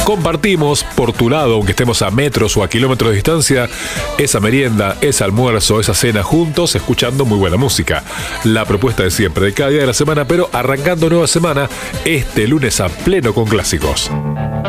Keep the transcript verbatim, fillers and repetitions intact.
compartimos por tu lado, aunque estemos a metros o a kilómetros de distancia, esa merienda, ese almuerzo, esa cena juntos, escuchando muy buena música. La propuesta de siempre, de cada día de la semana, pero arrancando nueva semana, este lunes a pleno con clásicos.